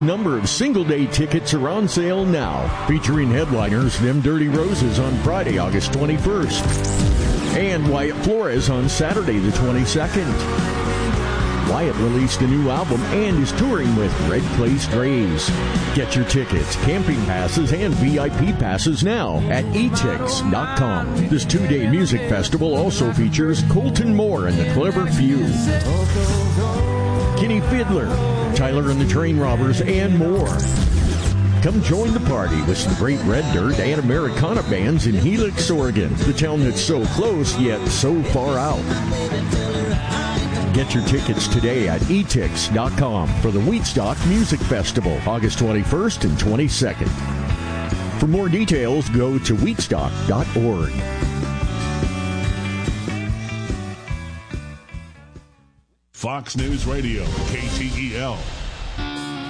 Number of single-day tickets are on sale now, featuring headliners Them Dirty Roses on Friday, August 21st, and Wyatt Flores on Saturday, the 22nd. Wyatt released a new album and is touring with Red Clay Strays. Get your tickets, camping passes, and VIP passes now at etix.com. This two-day music festival also features Colton Moore and the Clever Few, Kenny Fiddler, Tyler and the Train Robbers, and more. Come join the party with some great Red Dirt and Americana bands in Helix, Oregon, the town that's so close yet so far out. Get your tickets today at etix.com for the Wheatstock Music Festival, August 21st and 22nd. For more details, go to wheatstock.org. Fox News Radio, KTEL.